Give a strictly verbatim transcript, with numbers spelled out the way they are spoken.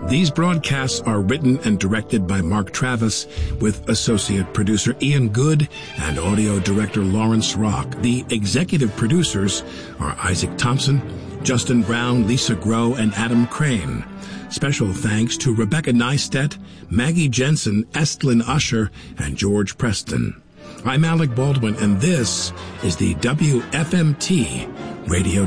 These broadcasts are written and directed by Mark Travis, with associate producer Ian Good and audio director Lawrence Rock. The executive producers are Isaac Thompson, Justin Brown, Lisa Groh, and Adam Crane. Special thanks to Rebecca Neistat, Maggie Jensen, Estlin Usher, and George Preston. I'm Alec Baldwin, and this is the W F M T Radio